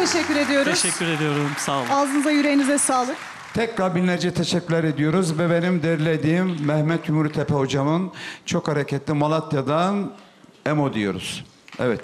teşekkür ediyoruz. Teşekkür ediyorum. Sağ olun. Ağzınıza yüreğinize sağlık. Tekrar binlerce teşekkürler ediyoruz ve benim derlediğim Mehmet Yumrutepe hocamın çok hareketli Malatya'dan Emo diyoruz. Evet.